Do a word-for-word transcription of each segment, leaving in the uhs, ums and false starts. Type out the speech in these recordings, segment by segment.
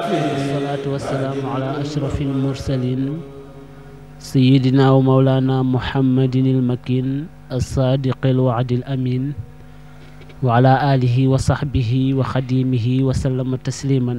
والصلاة والسلام على أشرف المرسلين سيدنا ومولانا محمد المكين الصادق الوعد الأمين وعلى آله وصحبه وخديمه وسلم تسليما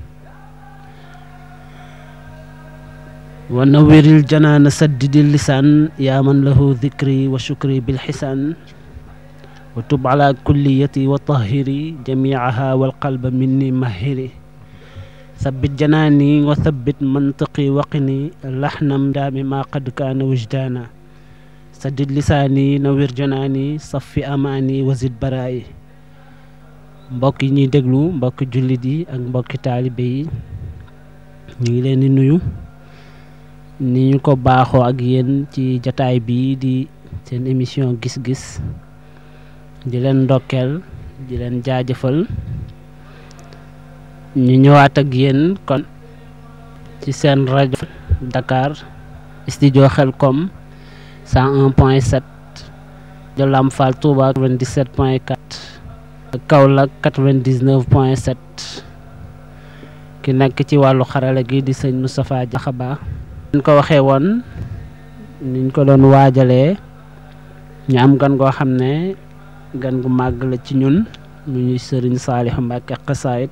ونور الجنان سدد اللسان يا من له ذكري وشكري بالحسان وتب على كليتي وطهري جميعها والقلب مني مهري ثبت جناني وثبت منطقي وقني لحن مدام ما قد كان وجدانا سدد لساني نوير جناني صفي أماني وزد برائي mbokk yi ñuy déglu mbokk jullit yi ak mbokki taalibe yi ñu ngi leen di nuyu ni ñu ko baaxoo ak yéen ci jataay bi di seen émission gis-gis di leen ndokkeel di leen jaajëfal ñu ñëwaat ak yéen kon ci seen rajo Dakar studio Xelcom cent un point sept de Lamfal Touba quatre-vingt-dix-sept point quatre Kaolack quatre-vingt-dix-neuf point sept ki nekk ci wàllu xarala gi di sëñ Moustapha Diakhaba ñu ko waxee woon niñ ko doon waajalee ñu am gan goo xam ne gan gu màgg la ci ñun mu ñuy sëriñ Saliou Mbacké Xasaayid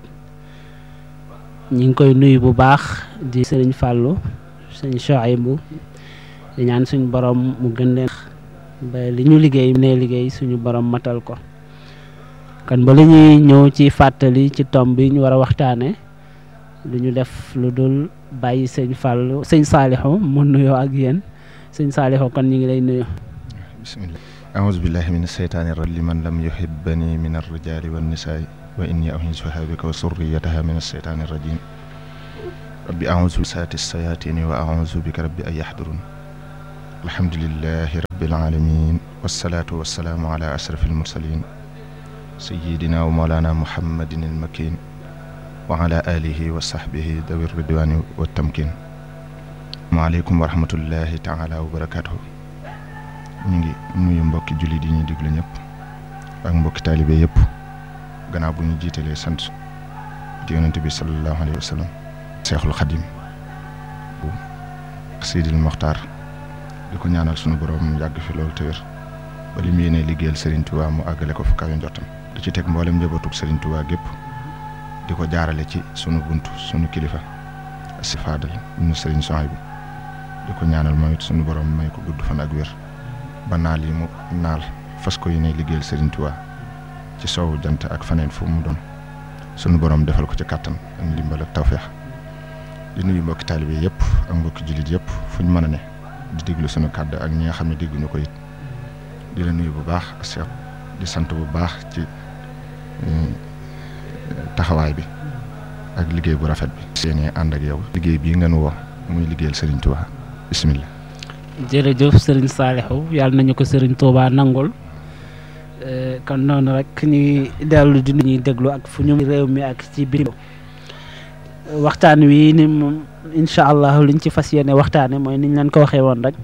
ñi ngi koy nuyu bu baax di sëriñ Fallou sëñ Chouaïbou di ñaan suñu borom mu gën leen ba li ñu liggéey ne liggéey suñu borom matal ko kon ba li ñuy ñëw ci fàttali ci tomb bi ñu war a waxtaane lu ñu def lu dul bàyyi sëñ Fallou sëñ Saliou mu nuyoo ak yéen sëñ Saliou kon ñu ngi lay nuyu. bismillah a'uuzu billahi mina shaytaani rajiim liman lam yuhibbani min ar-rijaali wan-nisaa'i wa inni u'iizuha bika wa surriyataha min ash-shaytaani rajiim rabbi a'uuzu bi saati as-sayaatini wa a'uuzu bika rabbi an yahduruun alhamdulillahi rabbil aalamiin wassalaatu wassalaamu ala ashrafil mursaliin sayyidina wa mawlaana muhammadin al-makiin wa ala alihi wa sahbihi dawi ridwaani wa tamkiin maaleykum wa rahmatullahi taala wa barakaatuhu ñu ngi nuyu mbokki jullit yi ñuy déglu ñëpp ak mbokki taalibe yëpp gannaaw bu ñu jiitalee sant di yonent bi sallallahu alayhi wa sallam Seexul Xadim bu Seydil Moxtaar di ko ñaanal sunu borom yàgg fi loolu te wér ba li mu yéenee liggéeyal Serigne Touba mu àggale ko fu kawe njottam di ci teg mboolem njabootug Serigne Touba gépp di ko jaarale ci sunu buntu sunu kilifa si faadal ñu Serigne Souhaïbou di ko ñaanal moom it sunu borom may ko gudd fan ak wér ba naal yi mu naal fas ko yéene liggéeyal Serigne Touba ci soowu jant ak faneen fu mu doon sunu borom defal ko ci kàttan ak ndimbal ak tawféex di nuyu mbokki taalibe yëpp ak mbokki jullit yëpp fu ñu mën a ne di déglu sunu kàddu ak ñi nga xam ne dégguñu ko it di la nuyu bu baax Cheikh di sant bu baax ci taxawaay bi ak liggéey bu rafet bi. seen ànd ak yow liggéey bii ngeen woo muy liggéeyal Serigne Touba bismillah. jërëjëf Serigne Saliou yàlla nañu ko Serigne Touba nangul kon noonu rek ñuy dellu di ñuy déglu ak fu ñu réew mi ak ci biir waxtaan wi ni moom incha allah liñ ci fas yéene waxtaane mooy niñ leen ko waxee woon rek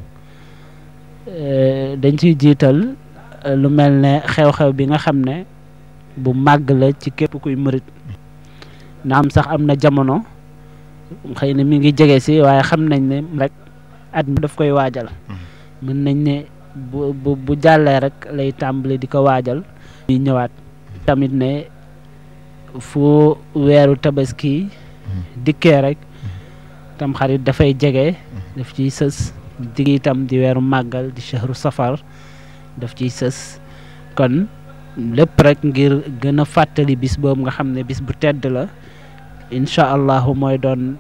dañ ciy jiital lu mel ne xew-xew bi nga xam ne bu màgg la ci képp kuy murit naam sax am na jamono xëy na mi ngi jege si waaye xam nañ ne rek at mi daf koy waajal mën nañ ne bu bu bu jàllee rek lay tàmbali di ko waajal ñuy ñëwaat tamit ne fu weeru tabaski dikkee rek tam xarit dafay jege daf ciy sës digg itam di weeru màggal di shahru safar daf ciy sës kon lépp rek ngir gën a fàttali bis boobu nga xam ne bis bu tedd la incha allahu mooy doon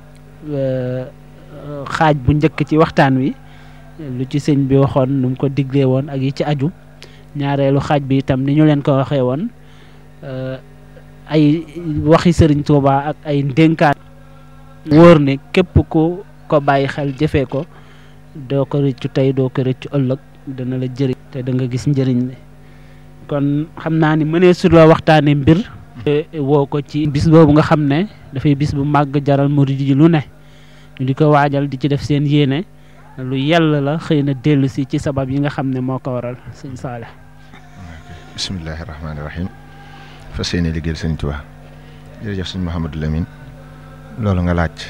xaaj bu njëkk ci waxtaan wi lu ci sëñ bi waxoon nu mu ko diglee woon ak yi ci aju ñaareelu xaaj bi itam ni ñu leen ko waxee woon ay waxi Serigne Touba ak ay ndénkaan wóor ne képp ku ko bàyyi xel jëfee ko doo ko rëccu tey doo ko rëccu ëllëg dana la jëriñ te da nga gis njëriñ li kon xam naa ni mënee su la waxtaane mbir woo ko ci bis boobu nga xam ne dafay bis bu màgg jaral murid yi lu ne ñu di ko waajal di ci def seen yéene lu yàlla la xëy na dellu si ci sabab yi nga xam ne moo ko waral sëñ Saalih. bismillahi rahmaani rahim fas yéene liggéeyal sëñ Tuubaa jërëjëf sëñ Mouhamadou Lamine loolu nga laaj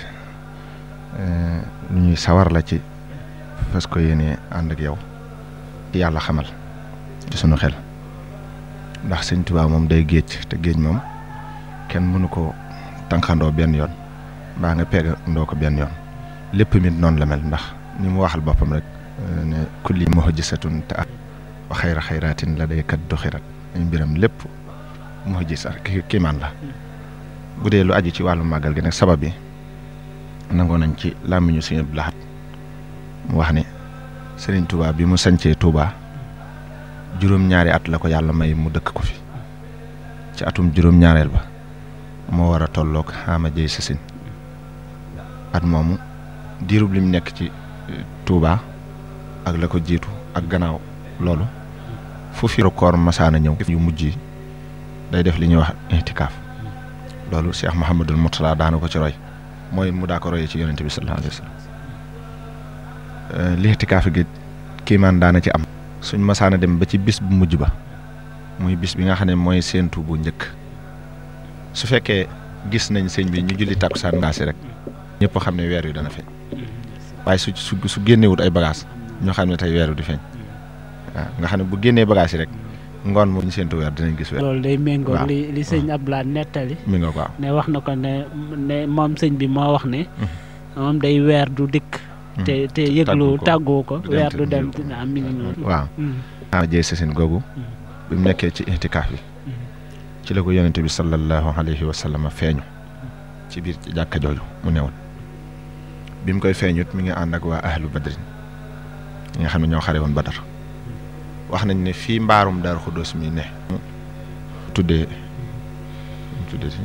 lu ñuy sawar la ci fas ko yéene ànd ak yow yàlla xamal ci sunu xel ndax sëñ Tuubaa moom day géej te géej moom kenn mënu ko tànqandoo benn yoon mbaa nga peegandoo ko benn yoon lépp mit noonu la mel ndax ni mu waxal boppam rek ne kulli muhjisatun te wa xayra xayraatin la day kat doxirat ay mbiram lépp muhjisa kiimaan la bu dee lu aju ci wàllu màggal gi nag sabab bi nangoo nañ ci làmmiñu Sëñ Abdou Lahad mu wax ne Sëriñ Tuubaa bi mu sancee Tuubaa juróom-ñaari at la ko yàlla may mu dëkk ko fi ci atum juróom-ñaareel ba moo war a tolloog xaama jëy sasin at moomu diirub lim nekk ci Tuubaa ak la ko jiitu ak gannaaw loolu fu fi koor masaana ñëw yu mujj yi day def li ñuy wax intikaaf loolu Cheikh Mouhamadul Mourtada daana ko ci roy mooy mu daa ko royee ci yonente bi sallallahu alayhi wa sallam li intikaaf gi kiimaan daana ci am suñ masaana dem ba ci bis bu mujj ba muy bis bi nga xam ne mooy séentu bu njëkk su fekkee gis nañ sëñ bi ñu julli takkusaan ngaasi rek ñëpp xam ne weer wi dana feeñ waaye su su su génnewut ay bagages ñoo xam ne tey weer wi di feeñ waaw nga xam ne bu génnee bagages yi rek ngoon mu ñu séentu weer dinañ gis weer. loolu day méngóog li li sëñ Abdou Lahad nettali. mi nga ko ne wax na ko ne ne moom sëñ bi moo wax ne. moom day weer du dikk. te te yëglu tàggoo ko weer du dem dina am mi ngi noonu. waaw. ah jëy sasin googu. bi mu nekkee ci intikaaf yi. ci la ko yonente bi sallallahu alayhi wa sallam feeñu. ci biir jàkka jooju mu newoon. bi mu koy feeñut mi ngi ànd ak waa ahlu badrin ñi nga xam ne ñoo xare woon badar wax nañ ne fii mbaarum Daaru Xuddoos mi ne tuddee tuddee si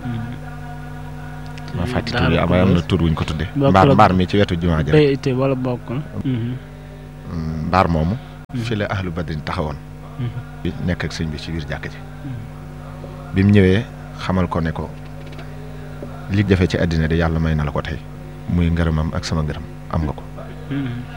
ma fàtti tur yi ama am na tur wuñ ko tuddee mbaar mbaar mi ci wetu jumaa ji wala bokkul mbaar moomu fi la ahlu badrin taxawoon bi nekk ak sëñ bi ci biir jàkk ji bi mu ñëwee xamal ko ne ko li jafe ci àddina de yàlla may na la ko tey muy ngërëmam ak sama ngërëm am nga ko